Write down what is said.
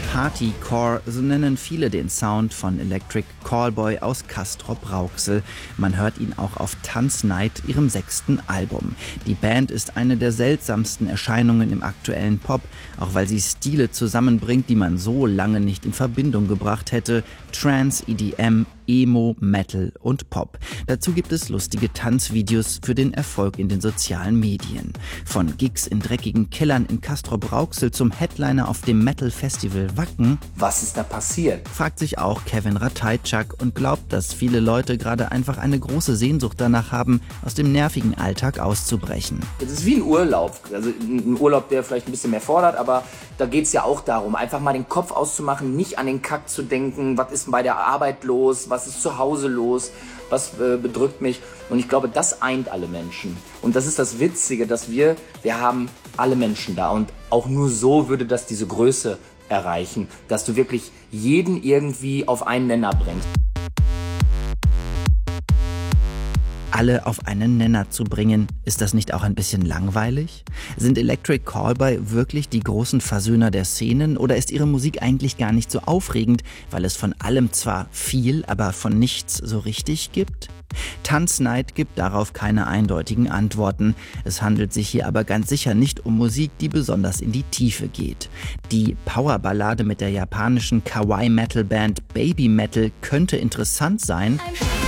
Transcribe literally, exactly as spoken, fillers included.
Partycore, so nennen viele den Sound von Electric Callboy aus Castrop-Rauxel. Man hört ihn auch auf Tanz Night, ihrem sechsten Album. Die Band ist eine der seltsamsten Erscheinungen im aktuellen Pop, auch weil sie Stile zusammenbringt, die man so lange nicht in Verbindung gebracht hätte. Trance, E D M, Emo, Metal und Pop. Dazu gibt es lustige Tanzvideos für den Erfolg in den sozialen Medien. Von Gigs in dreckigen Kellern in Castrop-Rauxel zum Headliner auf dem Metal-Festival Wacken. Was ist da passiert? Fragt sich auch Kevin Ratajczak und glaubt, dass viele Leute gerade einfach eine große Sehnsucht danach haben, aus dem nervigen Alltag auszubrechen. Es ist wie ein Urlaub. Also ein Urlaub, der vielleicht ein bisschen mehr fordert, aber da geht es ja auch darum, einfach mal den Kopf auszumachen, nicht an den Kack zu denken, was ist bei der Arbeit los, was ist zu Hause los, was äh, bedrückt mich. Und ich glaube, das eint alle Menschen. Und das ist das Witzige, dass wir, wir haben alle Menschen da. Und auch nur so würde das diese Größe erreichen, dass du wirklich jeden irgendwie auf einen Nenner bringst. Alle auf einen Nenner zu bringen, ist das nicht auch ein bisschen langweilig? Sind Electric Callboy wirklich die großen Versöhner der Szenen oder ist ihre Musik eigentlich gar nicht so aufregend, weil es von allem zwar viel, aber von nichts so richtig gibt? Tanz Night gibt darauf keine eindeutigen Antworten. Es handelt sich hier aber ganz sicher nicht um Musik, die besonders in die Tiefe geht. Die Powerballade mit der japanischen Kawaii-Metal-Band Baby Metal könnte interessant sein.